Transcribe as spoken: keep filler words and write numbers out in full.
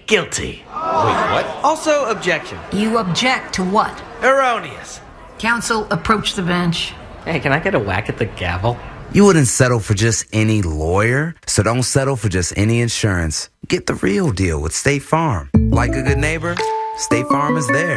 Guilty. Wait, what? Also, objection. You object to what? Erroneous. Counsel, approach the bench. Hey, can I get a whack at the gavel? You wouldn't settle for just any lawyer, so don't settle for just any insurance. Get the real deal with State Farm. Like a good neighbor, State Farm is there.